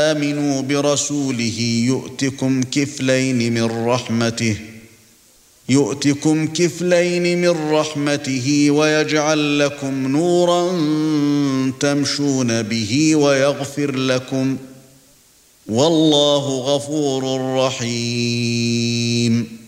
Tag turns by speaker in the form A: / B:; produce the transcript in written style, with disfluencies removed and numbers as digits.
A: آمنوا برسوله يؤتكم كفلين من رحمته ويجعل لكم نورا تمشون به ويغفر لكم والله غفور رحيم